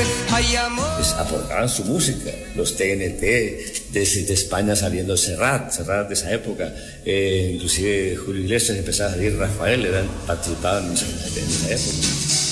hay amor. Pues aportaban su música, los TNT, de España saliendo Serrat de esa época, inclusive Julio Iglesias, empezaba a salir Rafael, participaban en esa época.